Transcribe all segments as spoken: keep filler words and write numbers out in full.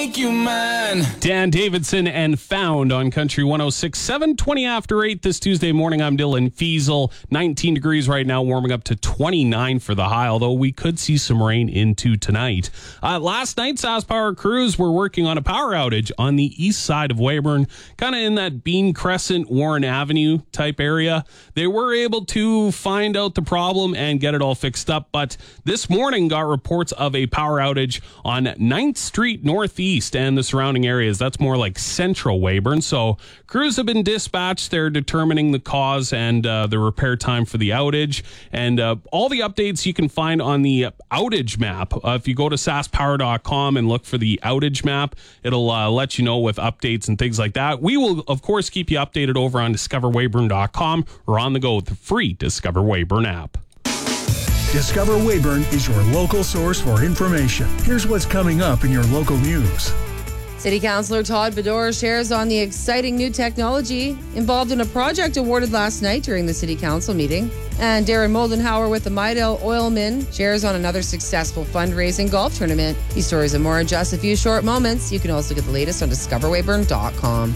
Thank you, man. Dan Davidson and Found on Country one oh six point seven, twenty after eight this Tuesday morning. I'm Dylan Fiesel. nineteen degrees right now, warming up to twenty-nine for the high, although we could see some rain into tonight. Uh, last night, SaskPower crews were working on a power outage on the east side of Weyburn, kind of in that Bean Crescent, Warren Avenue type area. They were able to find out the problem and get it all fixed up, but this morning got reports of a power outage on ninth Street Northeast and the surrounding areas. That's more like central Weyburn. So crews have been dispatched. They're determining the cause and uh, the repair time for the outage. And uh, all the updates you can find on the outage map. Uh, if you go to sask power dot com and look for the outage map, it'll uh, let you know with updates and things like that. We will, of course, keep you updated over on discover weyburn dot com or on the go with the free Discover Weyburn app. Discover Weyburn is your local source for information. Here's what's coming up in your local news. City Councillor Todd Bedore shares on the exciting new technology involved in a project awarded last night during the City Council meeting. And Darren Moldenhauer with the Midale Oil Min shares on another successful fundraising golf tournament. These stories and more in just a few short moments. You can also get the latest on discover weyburn dot com.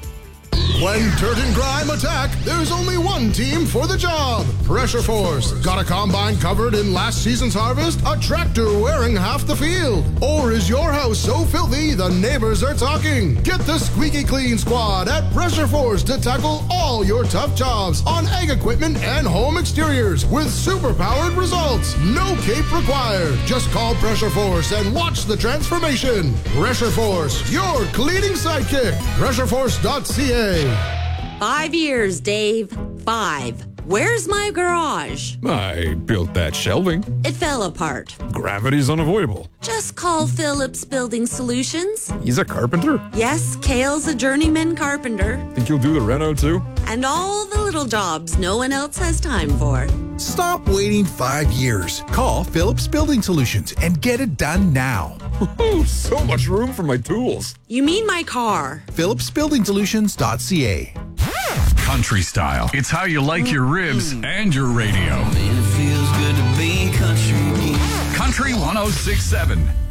When dirt and grime attack, there's only one team for the job. Pressure Force. Got a combine covered in last season's harvest? A tractor wearing half the field? Or is your house so filthy the neighbors are talking? Get the squeaky clean squad at Pressure Force to tackle all your tough jobs on ag equipment and home exteriors with super-powered results. No cape required. Just call Pressure Force and watch the transformation. Pressure Force, your cleaning sidekick. pressure force dot c a. Five years, Dave. Five. Where's my garage? I built that shelving. It fell apart. Gravity's unavoidable. Just call Phillips Building Solutions. He's a carpenter? Yes, Kale's a journeyman carpenter. Think you'll do the reno too? And all the little jobs no one else has time for. Stop waiting five years. Call Phillips Building Solutions and get it done now. Oh, so much room for my tools. You mean my car? phillips building solutions dot c a. Country style. It's how you like your ribs and your radio. It feels good to be country. Country one oh six point seven.